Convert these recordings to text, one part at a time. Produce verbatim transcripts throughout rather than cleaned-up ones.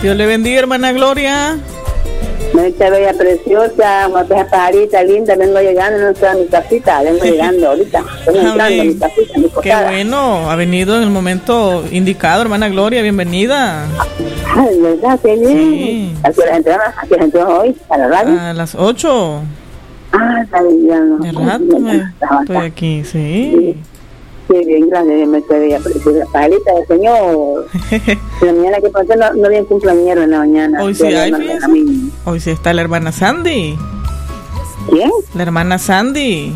Dios le bendiga, hermana Gloria. Mucha bella, preciosa, una peja pajarita linda, vengo llegando, no estoy a mi casita, vengo llegando ahorita, estoy entrando a mi casita, mi Qué bueno, ha venido en el momento indicado, hermana Gloria, bienvenida. Ay, ¿verdad? Qué bien. Sí. ¿A qué hora gente va? ¿A qué gente va hoy? ¿A la radio? A las ocho. Ah, está bien. De rato me estoy aquí, sí. Sí, sí, bien grande, me estoy bella, preciosa, pajarita del Señor. La mañana que pasó no, no había cumpleañero en la mañana. Hoy sí hay, fíjese. Hoy sí está la hermana Sandy. ¿Quién? La hermana Sandy.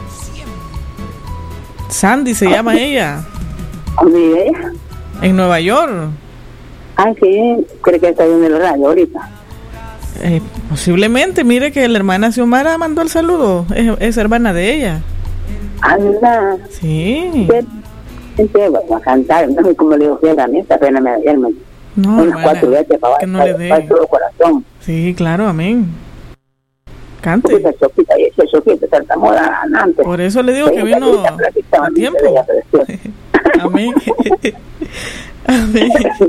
Sandy se llama ella. ¿Dónde ella? En Nueva York. Ah, sí, creo que está viendo el radio ahorita. Eh, posiblemente, mire que la hermana Xiomara mandó el saludo. Es, es hermana de ella. Anda. Sí. Entonces, vamos a cantar, no como le digo, a mí esta pena me da el no, unas hermana, cuatro veces para, que no para, le para todo corazón. Sí, claro, amén. Cante. Esa choquita, esa choquita tartamuda antes. Por eso le digo que vino a tiempo. Amén. Amén.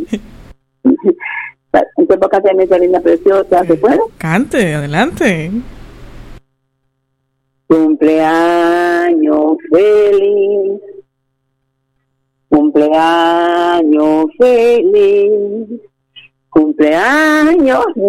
Entonces, ¿por qué hacer esa linda preciosa? ¿Se puede? Cante, adelante. Cumpleaños feliz, cumpleaños feliz, cumpleaños